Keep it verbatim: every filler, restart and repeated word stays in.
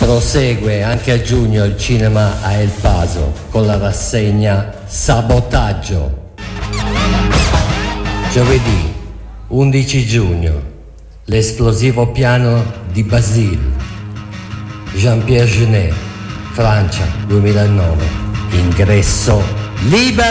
Prosegue anche a giugno il cinema a El Paso con la rassegna Sabotaggio. Giovedì undici giugno, l'esplosivo piano di Basile. Jean-Pierre Jeunet, Francia duemilanove. Ingresso libero.